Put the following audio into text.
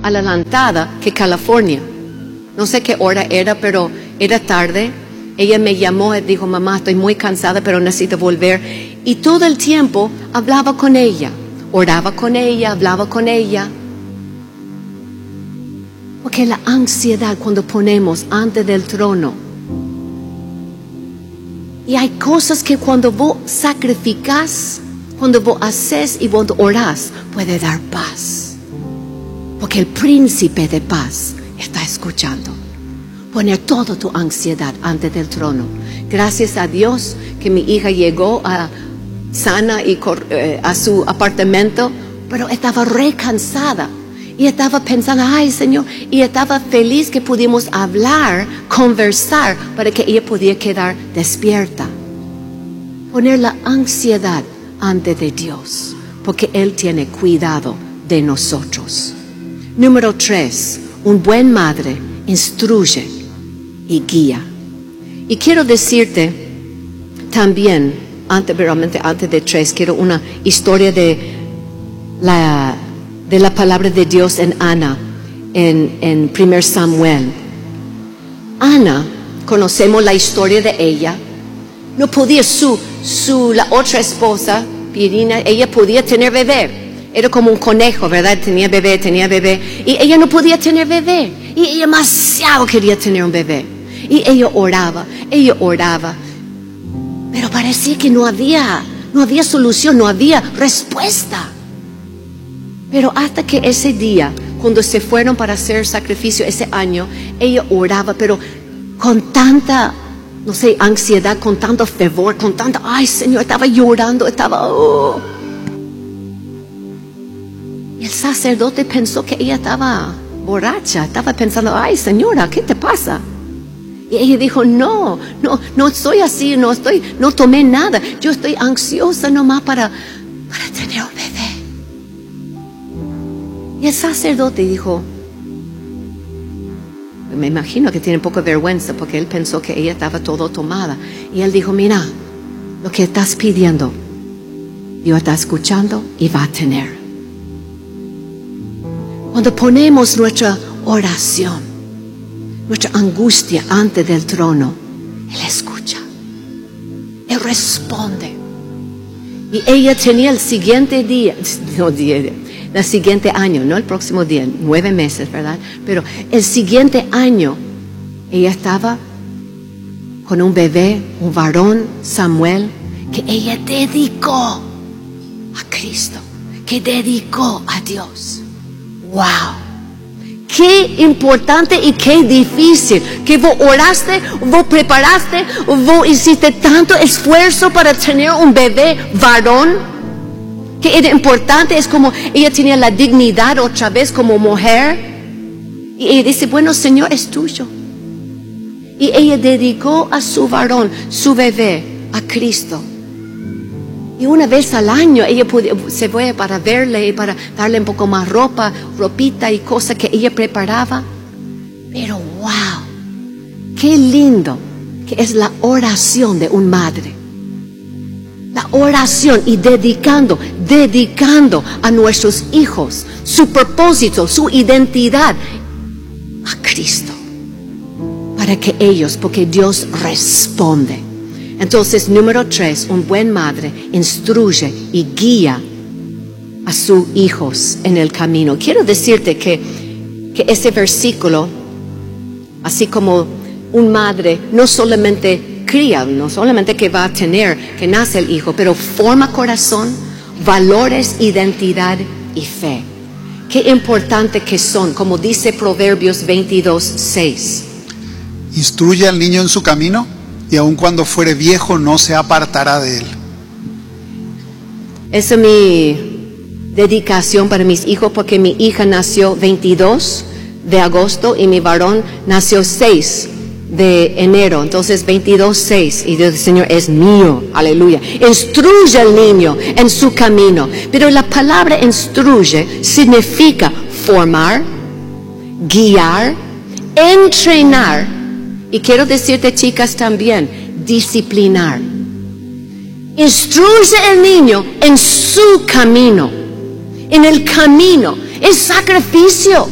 adelantada que California. No sé qué hora era, pero era tarde. Ella me llamó y dijo, mamá, estoy muy cansada, pero necesito volver. Y todo el tiempo hablaba con ella, oraba con ella, hablaba con ella. Porque la ansiedad cuando ponemos antes del trono. Y hay cosas que cuando vos sacrificas, cuando vos haces y vos orás, puede dar paz. Porque el príncipe de paz está escuchando. Poner toda tu ansiedad antes del trono. Gracias a Dios que mi hija llegó sana y a su apartamento, pero estaba re cansada. Y estaba pensando, ay Señor, y estaba feliz que pudimos hablar, conversar, para que ella pudiera quedar despierta. Poner la ansiedad ante de Dios, porque Él tiene cuidado de nosotros. Número 3, un buen madre instruye y guía. Y quiero decirte también, antes de 3, quiero una historia de la palabra de Dios en Ana, en 1 Samuel. Ana, conocemos la historia de ella. No podía la otra esposa, Pirina, ella podía tener bebé. Era como un conejo, ¿verdad? Tenía bebé. Y ella no podía tener bebé. Y ella demasiado quería tener un bebé. Y ella oraba. Pero parecía que no había solución, no había respuesta. Pero hasta que ese día, cuando se fueron para hacer sacrificio ese año, ella oraba, pero con tanta, ansiedad, con tanto fervor, con tanta, ay Señor, estaba llorando, Y el sacerdote pensó que ella estaba borracha, estaba pensando, ay Señora, ¿qué te pasa? Y ella dijo, no estoy así, no tomé nada, yo estoy ansiosa nomás para tener un bebé. Y el sacerdote dijo, me imagino que tiene un poco de vergüenza porque él pensó que ella estaba todo tomada. Y él dijo, mira, lo que estás pidiendo, Dios está escuchando y va a tener. Cuando ponemos nuestra oración, nuestra angustia ante del trono, Él escucha, Él responde. Y ella tenía el siguiente año, no el próximo día, 9 meses, ¿verdad? Pero el siguiente año, ella estaba con un bebé, un varón, Samuel, que ella dedicó a Cristo, que dedicó a Dios. ¡Wow! Qué importante y qué difícil que vos oraste, vos preparaste, vos hiciste tanto esfuerzo para tener un bebé varón. Que era importante, es como ella tenía la dignidad otra vez como mujer. Y ella dice, bueno Señor, es tuyo. Y ella dedicó a su varón, su bebé, a Cristo. Y una vez al año ella se fue para verle y para darle un poco más ropita y cosas que ella preparaba. Pero wow, qué lindo que es la oración de un madre. La oración y dedicando a nuestros hijos su propósito, su identidad a Cristo. Para que ellos, porque Dios responde. Entonces, número 3, un buen madre instruye y guía a sus hijos en el camino. Quiero decirte que ese versículo, así como un madre no solamente cría, no solamente que va a tener, que nace el hijo, pero forma corazón, valores, identidad y fe. Qué importante que son, como dice Proverbios 22:6. Instruye al niño en su camino, y aun cuando fuere viejo no se apartará de él. Esa es mi dedicación para mis hijos, porque mi hija nació 22 de agosto y mi varón nació 6 de enero. Entonces 22:6, y Dios, Señor, es mío, aleluya. Instruye al niño en su camino. Pero la palabra instruye significa formar, guiar, entrenar. Y quiero decirte, chicas, también, disciplinar. Instruye al niño en su camino. En el camino. Es sacrificio.